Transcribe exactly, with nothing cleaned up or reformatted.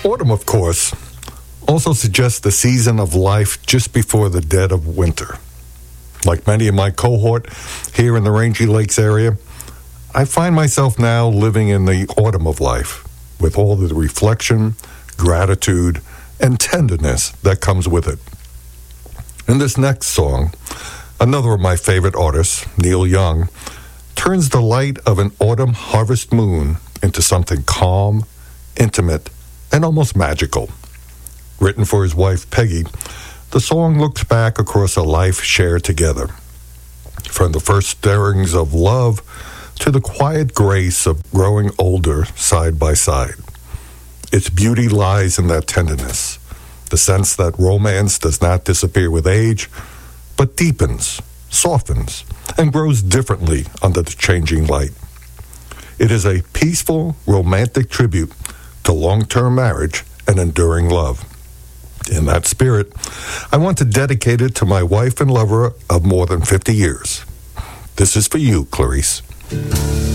Autumn, of course, also suggests the season of life just before the dead of winter. Like many of my cohort here in the Rangy Lakes area, I find myself now living in the autumn of life, with all the reflection, gratitude, and tenderness that comes with it. In this next song, another of my favorite artists, Neil Young, turns the light of an autumn harvest moon into something calm, intimate, and almost magical. Written for his wife Peggy, the song looks back across a life shared together. From the first stirrings of love to the quiet grace of growing older side by side. Its beauty lies in that tenderness, the sense that romance does not disappear with age, but deepens, softens, and grows differently under the changing light. It is a peaceful, romantic tribute to long-term marriage and enduring love. In that spirit, I want to dedicate it to my wife and lover of more than fifty years. This is for you, Clarice.